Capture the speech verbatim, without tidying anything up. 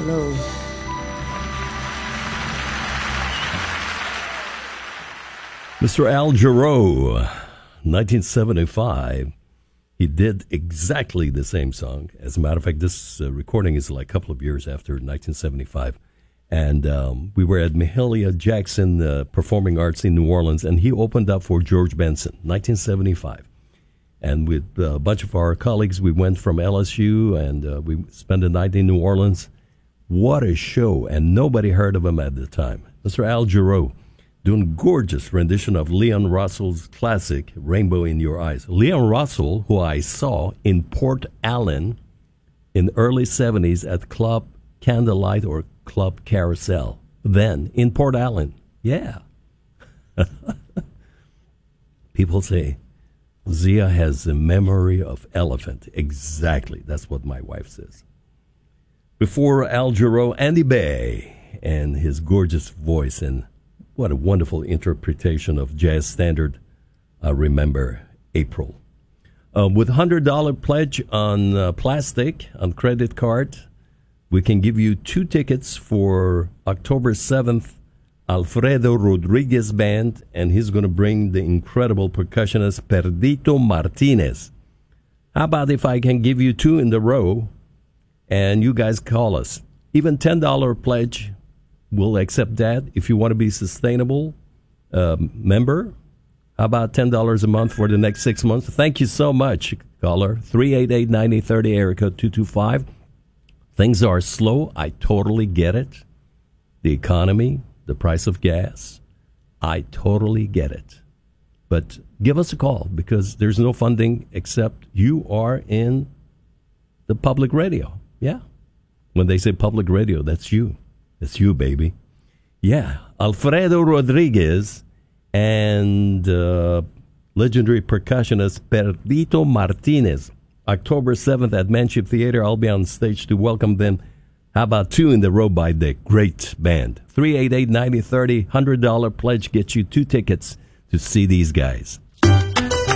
Hello. Mister Al Jarreau, nineteen seventy-five, he did exactly the same song. As a matter of fact, this uh, recording is like a couple of years after nineteen seventy-five. And um, we were at Mahalia Jackson uh, Performing Arts in New Orleans, and he opened up for George Benson, nineteen seventy-five. And with uh, a bunch of our colleagues, we went from L S U, and uh, we spent the night in New Orleans. What a show, and nobody heard of him at the time. Mister Al Jarreau, doing gorgeous rendition of Leon Russell's classic, Rainbow in Your Eyes. Leon Russell, who I saw in Port Allen in the early seventies at Club Candlelight or Club Carousel. Then, in Port Allen. Yeah. People say, Zia has the memory of elephant. Exactly. That's what my wife says. Before Al Jarreau, Andy Bay and his gorgeous voice, and what a wonderful interpretation of jazz standard, uh, Remember April. Uh, with one hundred dollars pledge on uh, plastic, on credit card, we can give you two tickets for October seventh, Alfredo Rodriguez Band, and he's going to bring the incredible percussionist Perdito Martinez. How about if I can give you two in the row, and you guys call us? Even ten dollars pledge, we'll accept that. If you want to be sustainable uh, member, how about ten dollars a month for the next six months? Thank you so much, caller. three eight eight, nine zero three zero, area code two two five. Things are slow. I totally get it. The economy, the price of gas, I totally get it. But give us a call, because there's no funding except you are in the public radio. Yeah. When they say public radio, that's you. That's you, baby. Yeah. Alfredo Rodriguez and uh, legendary percussionist Perdito Martinez. October seventh at Manship Theater. I'll be on stage to welcome them. How about two in the row by the great band? three eight eight, nine zero three zero, one hundred dollars pledge gets you two tickets to see these guys.